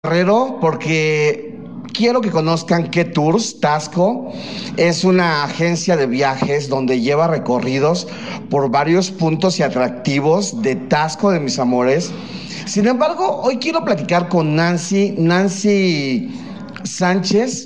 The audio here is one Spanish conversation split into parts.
Guerrero porque quiero que conozcan que Tours Tasco es una agencia de viajes donde lleva recorridos por varios puntos y atractivos de Tasco de mis amores. Sin embargo, hoy quiero platicar con Nancy Sánchez.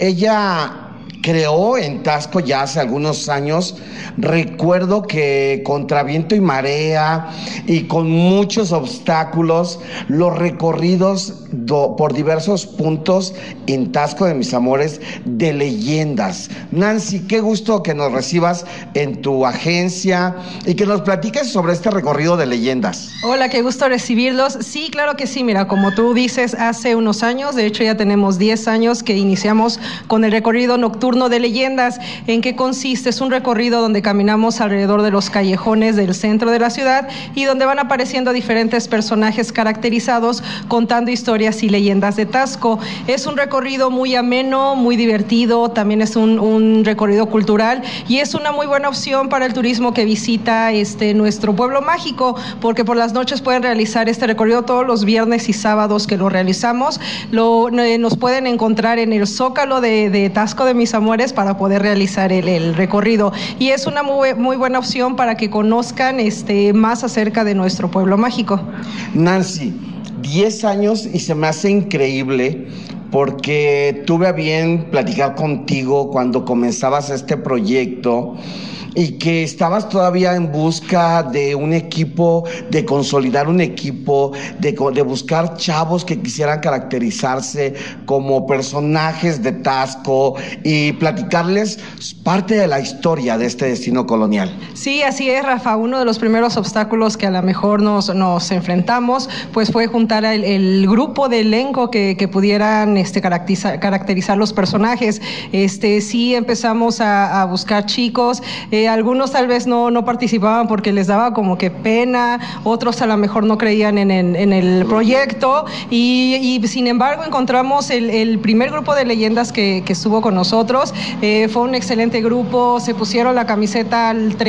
Ella creó en Tasco ya hace algunos años. Recuerdo que contra viento y marea y con muchos obstáculos, los recorridos por diversos puntos en Tasco de mis amores de leyendas. Nancy, qué gusto que nos recibas en tu agencia y que nos platiques sobre este recorrido de leyendas. Hola, qué gusto recibirlos. Sí, claro que sí. Mira, como tú dices, hace unos años, de hecho ya tenemos 10 años que iniciamos con el recorrido nocturno de leyendas. ¿En qué consiste? Es un recorrido donde caminamos alrededor de los callejones del centro de la ciudad y donde van apareciendo diferentes personajes caracterizados contando historias y leyendas de Tasco. Es un recorrido muy ameno, muy divertido, también es un recorrido cultural y es una muy buena opción para el turismo que visita nuestro pueblo mágico, porque por las noches pueden realizar este recorrido todos los viernes y sábados que lo realizamos. Nos pueden encontrar en el Zócalo de Tasco de mis amores para poder realizar el recorrido y es una muy buena opción para que conozcan más acerca de nuestro pueblo mágico. Nancy, 10 años y se me hace increíble porque tuve a bien platicar contigo cuando comenzabas este proyecto y que estabas todavía en busca de un equipo, de consolidar un equipo, de buscar chavos que quisieran caracterizarse como personajes de Tasco y platicarles parte de la historia de este destino colonial. Sí, así es, Rafa. Uno de los primeros obstáculos que a lo mejor nos enfrentamos, pues fue juntar el grupo de elenco que pudieran caracterizar los personajes. Sí empezamos a buscar chicos. Algunos tal vez no participaban porque les daba como que pena, otros a lo mejor no creían en el proyecto y sin embargo encontramos el primer grupo de leyendas que estuvo con nosotros. Fue un excelente grupo, se pusieron la camiseta al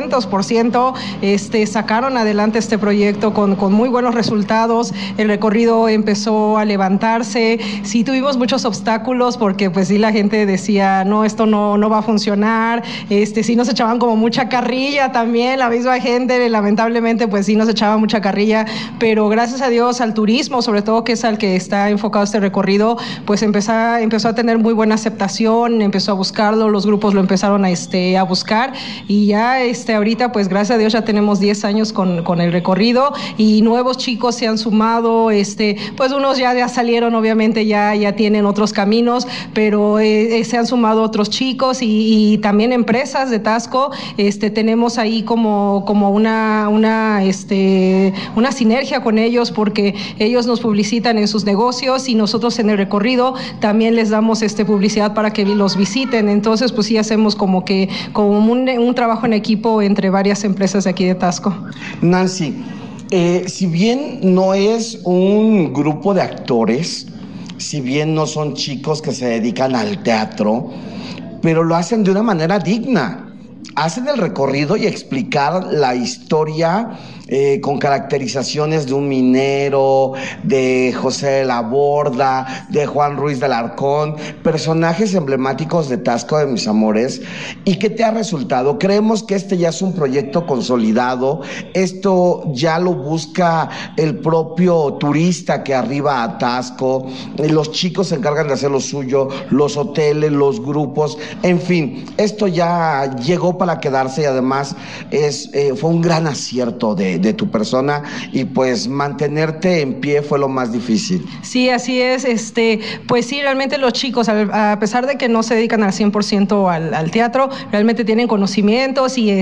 300%, sacaron adelante este proyecto con muy buenos resultados. El recorrido empezó a levantarse. Sí tuvimos muchos obstáculos porque pues sí la gente decía, no, esto no va a funcionar. Sí nos echaban como mucha carrilla también, la misma gente, lamentablemente pues sí nos echaba mucha carrilla, pero gracias a Dios al turismo, sobre todo que es al que está enfocado este recorrido, pues empezó a tener muy buena aceptación, empezó a buscarlo, los grupos lo empezaron a buscar y ya ahorita pues gracias a Dios ya tenemos 10 años con el recorrido y nuevos chicos se han sumado, pues unos ya salieron, obviamente ya tienen otros caminos, pero se han sumado otros chicos y también empresas de Tasco. Tenemos ahí como una sinergia con ellos porque ellos nos publicitan en sus negocios y nosotros en el recorrido también les damos publicidad para que los visiten. Entonces pues sí hacemos como un trabajo en equipo entre varias empresas de aquí de Tasco. Nancy, si bien no es un grupo de actores, si bien no son chicos que se dedican al teatro, pero lo hacen de una manera digna. Hacen el recorrido y explicar la historia con caracterizaciones de un minero, de José de la Borda, de Juan Ruiz del Arcón, personajes emblemáticos de Tasco de mis amores. ¿Y qué te ha resultado? Creemos que ya es un proyecto consolidado, esto ya lo busca el propio turista que arriba a Tasco, los chicos se encargan de hacer lo suyo, los hoteles, los grupos, en fin, esto ya llegó para quedarse y además fue un gran acierto de tu persona y pues mantenerte en pie fue lo más difícil. Sí, así es, pues sí, realmente los chicos, a pesar de que no se dedican al 100% al teatro, realmente tienen conocimientos y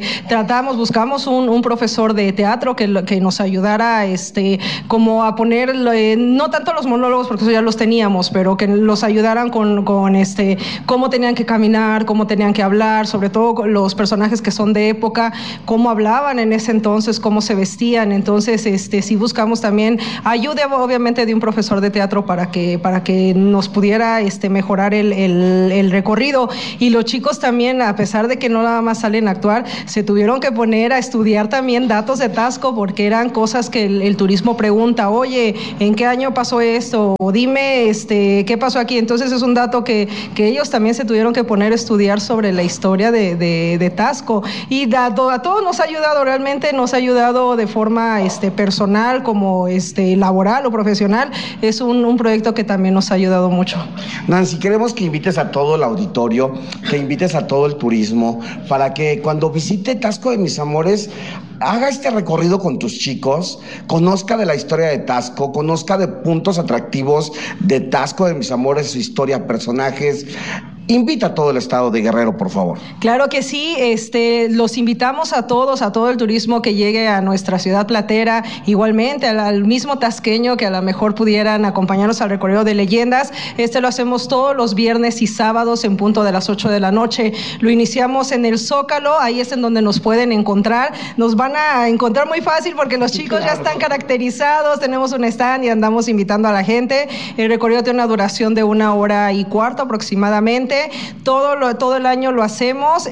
buscamos un profesor de teatro que nos ayudara como a poner, no tanto los monólogos porque eso ya los teníamos, pero que los ayudaran con cómo tenían que caminar, cómo tenían que hablar, sobre todo los personajes que son de época, cómo hablaban en ese entonces, pues cómo se vestían. Entonces, sí buscamos también ayuda, obviamente, de un profesor de teatro para que nos pudiera mejorar el recorrido. Y los chicos también, a pesar de que no nada más salen a actuar, se tuvieron que poner a estudiar también datos de Taxco, porque eran cosas que el turismo pregunta: oye, ¿en qué año pasó esto? O dime, ¿qué pasó aquí? Entonces es un dato que ellos también se tuvieron que poner a estudiar sobre la historia de Taxco. Y a todos nos ha ayudado, realmente nos ha ayudado de forma personal, como laboral o profesional. Es un proyecto que también nos ha ayudado mucho. Nancy, queremos que invites a todo el auditorio, que invites a todo el turismo, para que cuando visite Taxco de Mis Amores, haga este recorrido con tus chicos, conozca de la historia de Taxco, conozca de puntos atractivos de Taxco de Mis Amores, su historia, personajes. Invita a todo el estado de Guerrero, por favor. Claro que sí, los invitamos a todos, a todo el turismo que llegue a nuestra ciudad platera, igualmente al mismo tasqueño que a lo mejor pudieran acompañarnos al recorrido de leyendas. Lo hacemos todos los viernes y sábados en punto de las 8 de la noche. Lo iniciamos en el Zócalo, ahí es en donde nos pueden encontrar. Nos van a encontrar muy fácil porque los chicos ya están caracterizados, tenemos un stand y andamos invitando a la gente. El recorrido tiene una duración de 1 hora y cuarto aproximadamente. Todo el año lo hacemos.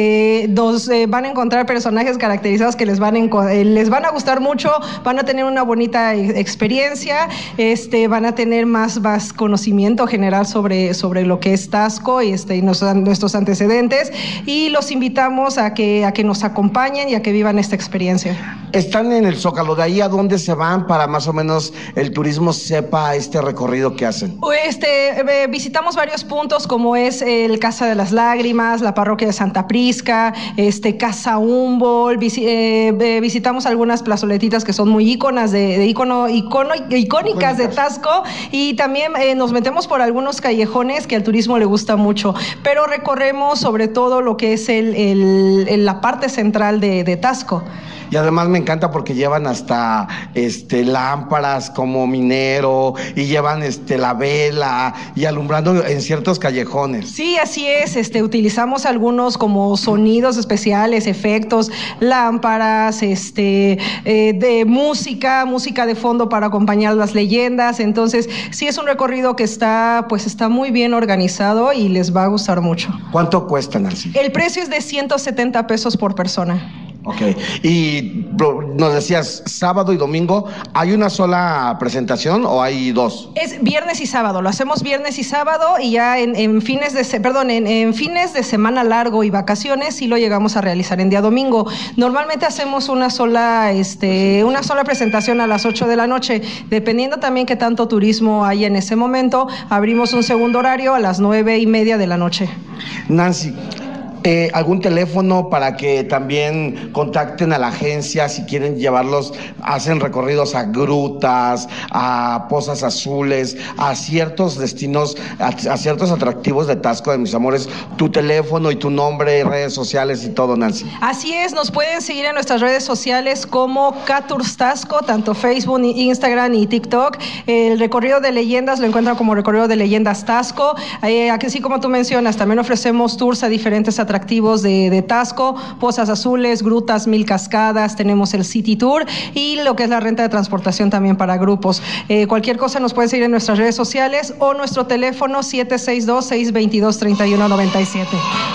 Van a encontrar personajes caracterizados que les van a gustar mucho, van a tener una bonita experiencia, van a tener más conocimiento general sobre lo que es Taxco y nuestros antecedentes, y los invitamos a que nos acompañen y a que vivan esta experiencia. Están en el Zócalo, ¿de ahí a dónde se van para más o menos el turismo sepa este recorrido que hacen? Visitamos varios puntos, como es el Casa de las Lágrimas, la parroquia de Santa Prisca, Casa Humboldt. Visitamos algunas plazoletitas que son muy icónicas de Taxco, y también nos metemos por algunos callejones que al turismo le gusta mucho, pero recorremos sobre todo lo que es la parte central de Taxco. Y además me encanta porque llevan hasta lámparas como minero, y llevan la vela y alumbrando en ciertos callejones. Sí, así es. Utilizamos algunos como sonidos especiales, efectos, lámparas, de música de fondo para acompañar las leyendas. Entonces, sí, es un recorrido que está muy bien organizado y les va a gustar mucho. ¿Cuánto cuesta, Nancy? El precio es de 170 pesos por persona. Ok, y nos decías, sábado y domingo, ¿hay una sola presentación o hay dos? Es viernes y sábado, lo hacemos viernes y sábado, y ya en fines de semana largo y vacaciones sí lo llegamos a realizar en día domingo. Normalmente hacemos una sola presentación a las 8 de la noche, dependiendo también qué tanto turismo hay en ese momento. Abrimos un segundo horario a las 9:30 de la noche. Nancy, ¿algún teléfono para que también contacten a la agencia si quieren llevarlos? Hacen recorridos a grutas, a pozas azules, a ciertos destinos, a ciertos atractivos de Taxco de Mis Amores. Tu teléfono y tu nombre, redes sociales y todo, Nancy. Así es, nos pueden seguir en nuestras redes sociales como K-Tours Taxco, tanto Facebook, Instagram y TikTok. El recorrido de leyendas lo encuentran como recorrido de leyendas Taxco. Así como tú mencionas, también ofrecemos tours a diferentes atractivos de Taxco, pozas azules, grutas, 1000 cascadas, tenemos el City Tour y lo que es la renta de transportación también para grupos. Cualquier cosa nos puede seguir en nuestras redes sociales o nuestro teléfono 762-622-3197.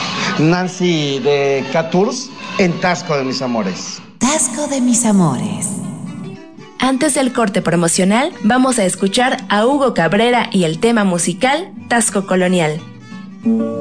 Nancy de K-Tours en Taxco de Mis Amores. Taxco de Mis Amores. Antes del corte promocional, vamos a escuchar a Hugo Cabrera y el tema musical Taxco Colonial.